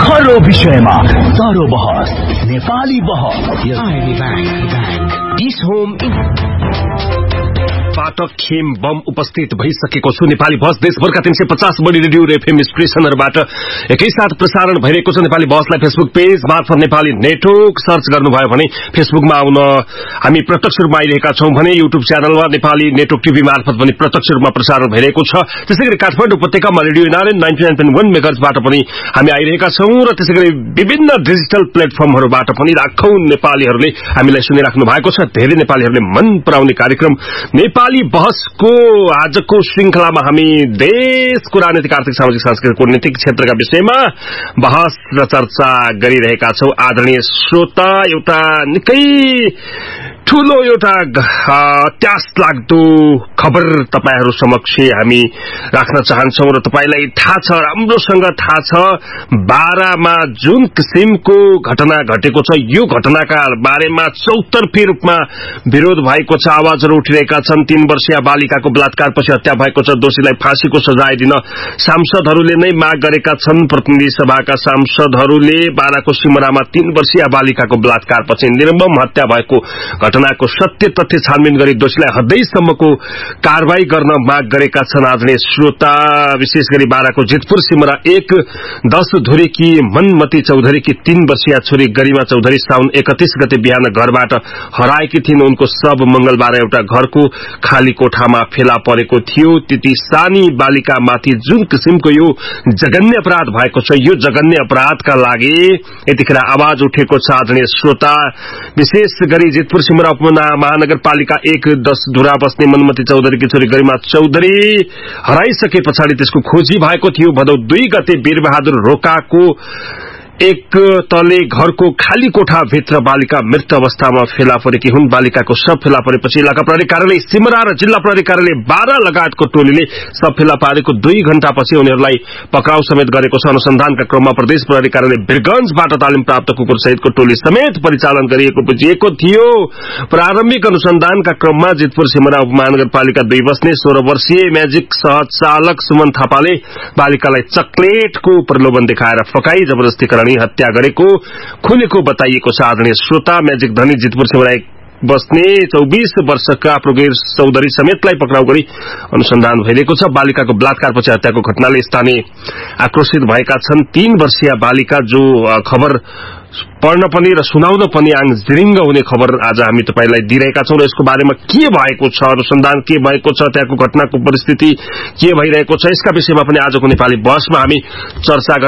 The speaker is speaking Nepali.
हर विषयमा तारो बहस नेपाली बहस पाटक खेम बम उपस्थित भइसकेको छु। नेपाली बहस देशभरका 350 बढी रेडियो र एफएम स्टेशनहरूबाट एकैसाथ प्रसारण भइरहेको छ। नेपाली बहसलाई फेसबुक पेज मार्फत नेपाली नेटवर्क सर्च गर्नुभयो भने फेसबुकमा आउन हामी प्रत्यक्ष रूपमा आइरहेका छौं भने युट्युब च्यानलमा नेपाली नेटवर्क टिभी मार्फत पनि प्रत्यक्ष रूपमा प्रसारण भइरहेको छ। त्यसैगरी काठमाडौँ उपत्यकामा रेडियो नारायण 99.1 मेगाहर्जबाट पनि हामी आइरहेका छौं र त्यसैगरी विभिन्न डिजिटल प्लेटफर्महरूबाट पनि लाखौं नेपालीहरूले हामीलाई सुनिराख्नु भएको छ। धेरै नेपालीहरूले मन पराउने कार्यक्रम नेपाली बहसको आजको श्रृंखलामा हामी देशको राजनीतिक आर्थिक सामाजिक सांस्कृतिक कूटनीतिक क्षेत्रका विषयमा बहस र चर्चा गरिरहेका छौं। आदरणीय श्रोता, एउटा निकै ठूलो एउटा त्यास लाग्दो खबर तपाईहरु समक्ष हामी राख्न चाहन्छौं र तपाईलाई थाहा छ, राम्रोसँग थाहा छ, बारामा जुन किसिमको घटना घटेको छ यो घटनाका बारेमा चौतर्फी रूपमा विरोध भएको छ। आवाजहरू उठिरहेका छन्। 3 वर्षीय बालिकाको बलात्कारपछि हत्या भएको छ। दोषीलाई फाँसीको सजाय दिन सांसदहरूले नै माग गरेका छन्। प्रतिनिधि सभाका सांसदहरूले बाराको सिमरामा 3 वर्षीय बालिकाको बलात्कारपछि निर्मम हत्या भएको घटनाको सत्य तथ्य छानबिन गरी दोषीलाई हदैसम्मको कारबाही गर्न माग गरेका छन्। आदरणीय श्रोता, विशेष गरी बाराको जितपुर सिमरा 1 10 धुरीकी मनमती चौधरीकी 3 वर्षीय छोरी गरिमा चौधरी साउन 31 गते बिहान घरबाट हराएकी थिइन्। उनको शव मंगलबार एउटा घरको खाली कोठामा फेला परेको थियो। त्यति सानी बालिकामाथि जुन किसिमको यो जघन्य अपराध भएको छ, यो जघन्य अपराधका लागि यतिखेर आवाज उठेको छ। आदरणीय श्रोता, विशेष गरी जितपुर सिमरा महानगरपालिका 1 10 धुरा बस्ने मनमती चौधरीकी छोरी गरिमा चौधरी हराइसके पछाडि त्यसको खोजी भएको थियो। भदौ 2 गते वीरबहादुर रोकाको एक तले घरको खाली कोठा भित्र बालिका मृत अवस्थामा फेला परेकी हुन्। बालिकाको शव फेला परेपछि इलाका प्रहरी कार्यालय सिमरा र जिल्ला प्रहरी कार्यालय बारा लगायतको टोलीले शव फेला पारेको 2 घण्टापछि उनीहरूलाई पक्राउ समेत गरेको छ। अनुसन्धानका क्रममा प्रदेश प्रहरी कार्यालय वीरगंजबाट तालिम प्राप्त कुकुर सहितको टोली समेत परिचालन गरिएको बुझिएको थियो। प्रारम्भिक अनुसन्धानका क्रममा जितपुर सिमरा उपमहानगरपालिका 2 बस्ने 16 वर्षीय म्याजिक सहचालक सुमन थापाले बालिकालाई चकलेटको प्रलोभन देखाएर फकाई जबरजस्ती हत्या गरेको खुलेको बताइएको छ। आदरणीय श्रोता, म्याजिक धनी जितपुर सिमरा बस्ने 24 वर्षका प्रोगेश चौधरी समेतलाई पक्राउ गरी अनुसन्धान भइरहेको छ। बालिकाको बलात्कारपछि हत्याको घटनाले स्थानीय आक्रोशित भएका छन्। 3 वर्षीय बालिका जो खबर पढ्न पनि र सुनाउन पनि आङ जिरिङ्ग हुने खबर आज हामी तपाईलाई दिइरहेका छौं र यसको बारेमा के भएको छ, अनुसन्धान के भएको छ, त्यहाँको घटनाको परिस्थिति के भइरहेको छ, यसका विषयमा पनि आजको नेपाली बहसमा हामी चर्चा